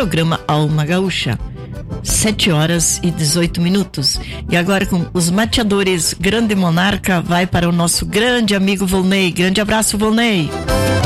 programa Alma Gaúcha. 7h18. E agora com os mateadores Grande Monarca vai para o nosso grande amigo Volney. Grande abraço, Volney.